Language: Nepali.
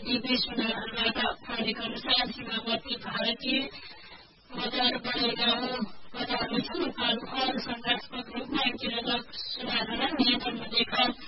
देश सुधारबाट फलेको अनुसार सीमावर्ती भारतीय बजार बढे गाउँ बजारमा सङ्घर्षात्मक रूपमा गिरहट सुधार्न नियन्त्रणमा देखा